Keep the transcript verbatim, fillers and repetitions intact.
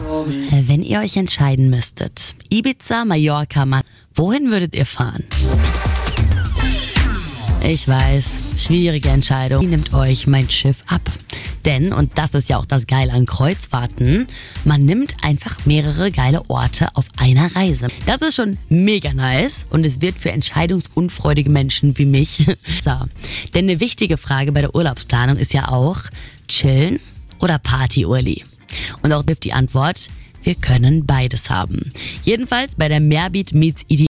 Wenn ihr euch entscheiden müsstet, Ibiza, Mallorca, Ma- wohin würdet ihr fahren? Ich weiß, schwierige Entscheidung. Wie nimmt euch mein Schiff ab? Denn, und das ist ja auch das Geile an Kreuzfahrten, man nimmt einfach mehrere geile Orte auf einer Reise. Das ist schon mega nice und es wird für entscheidungsunfreudige Menschen wie mich so. Denn eine wichtige Frage bei der Urlaubsplanung ist ja auch, chillen oder Party-Urli? Und auch die Antwort, wir können beides haben. Jedenfalls bei der Meerbeat Meets Ideal